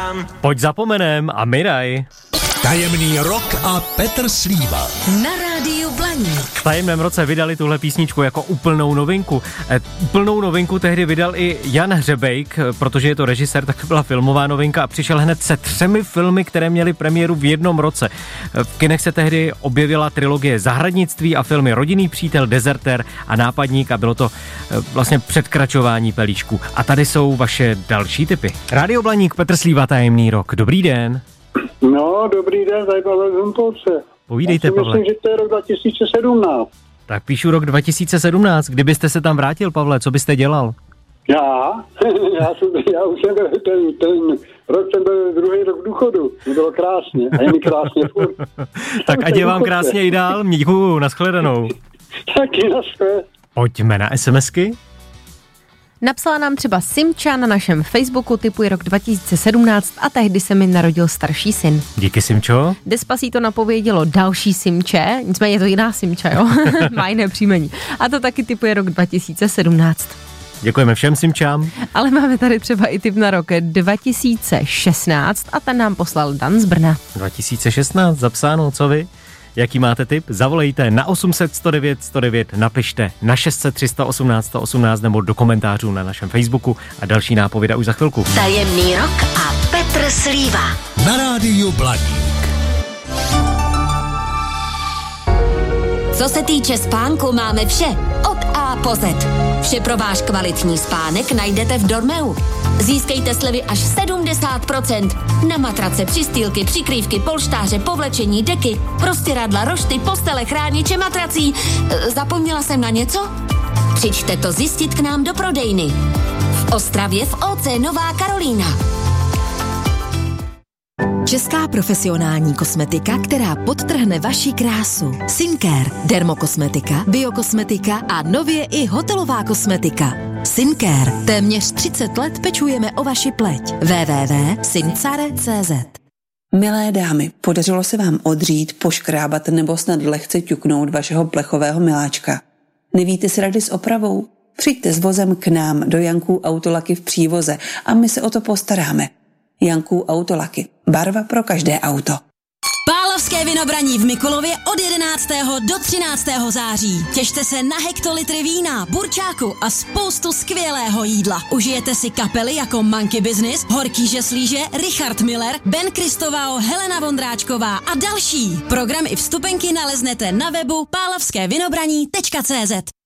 zapomenám. Pojď zapomenem a Miraj. Tajemný rok a Petr Slíva. Na rádiu Blaník. V tajemném roce vydali tuhle písničku jako úplnou novinku. Úplnou novinku tehdy vydal i Jan Hřebejk, protože je to režisér, tak to byla filmová novinka a přišel hned se 3 filmy, které měly premiéru v jednom roce. V kinech se tehdy objevila trilogie Zahradnictví a filmy Rodinný přítel, Dezertér a Nápadník a bylo to vlastně předkračování pelíšku. A tady jsou vaše další tipy. Rádio Blaník, Petr Slíva, tajemný rok. Dobrý den. No, dobrý den, tady Pavel Zumpolce. Povídejte, Pavle. Myslím, že to je rok 2017. Tak píšu rok 2017. Kdybyste se tam vrátil, Pavle, co byste dělal? Já už jsem byl, ten rok jsem byl druhý rok v důchodu. To bylo krásně. A je mi krásně furt. Tak ať je vám krásně i dál. Děkuju, nashledanou. Taky nashledanou. Pojďme na SMSky. Napsala nám třeba Simča na našem Facebooku, typuje rok 2017 a tehdy se mi narodil starší syn. Díky, Simčo. Despacito napovědělo další Simče, nicméně je to jiná Simča, jo? Má jiné příjmení. A to taky typuje rok 2017. Děkujeme všem Simčám. Ale máme tady třeba i tip na rok 2016 a ten nám poslal Dan z Brna. 2016, zapsáno, co vy? Jaký máte tip? Zavolejte na 800 109 109, napište na 600 318 118 nebo do komentářů na našem Facebooku a další nápověda už za chvilku. Tajemný rok a Petr Slíva. Na rádiu Blaník. Co se týče spánku, máme vše. Od A po Z. Vše pro váš kvalitní spánek najdete v Dormeu. Získejte slevy až 70% na matrace, přistýlky, přikrývky, polštáře, povlečení, deky, prostěradla, rošty, postele, chrániče matrací. Zapomněla jsem na něco? Přijďte to zjistit k nám do prodejny. V Ostravě v OC Nová Karolína. Česká profesionální kosmetika, která podtrhne vaši krásu. Skincare, dermokosmetika, biokosmetika a nově i hotelová kosmetika. Skincare. Téměř 30 let pečujeme o vaši pleť. www.sincare.cz. Milé dámy, podařilo se vám odřít, poškrábat nebo snad lehce ťuknout vašeho plechového miláčka? Nevíte si rady s opravou? Přijďte s vozem k nám do Janků Autolaky v Přívoze a my se o to postaráme. Janků Autolaky. Barva pro každé auto. Pálavské vinobraní v Mikulově od 11. do 13. září. Těšte se na hektolitry vína, burčáku a spoustu skvělého jídla. Užijete si kapely jako Monkey Business, Horký žeslíže, Richard Miller, Ben Kristovao, Helena Vondráčková a další. Program i vstupenky naleznete na webu pálavskévinobraní.cz.